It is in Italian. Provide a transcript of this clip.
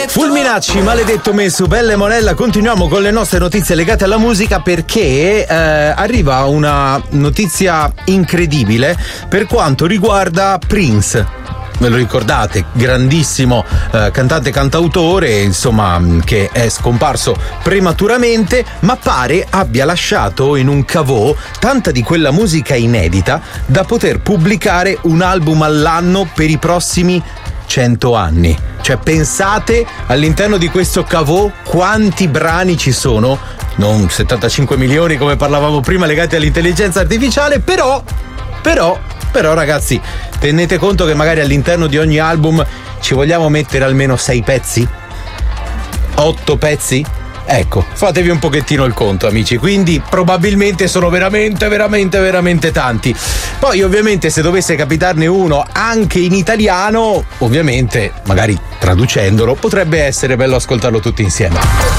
Fulminacci, maledetto me su Belle Monella. Continuiamo con le nostre notizie legate alla musica, perché arriva una notizia incredibile per quanto riguarda Prince. Ve lo ricordate? Grandissimo cantante cantautore, insomma, che è scomparso prematuramente, ma pare abbia lasciato in un caveau tanta di quella musica inedita da poter pubblicare un album all'anno per i prossimi 100 anni. Cioè, pensate all'interno di questo caveau quanti brani ci sono, non 75 milioni come parlavamo prima legati all'intelligenza artificiale, però ragazzi, tenete conto che magari all'interno di ogni album ci vogliamo mettere almeno 6 pezzi? 8 pezzi? Ecco, fatevi un pochettino il conto, amici, quindi probabilmente sono veramente tanti. Poi ovviamente se dovesse capitarne uno anche in italiano, ovviamente magari traducendolo potrebbe essere bello ascoltarlo tutti insieme.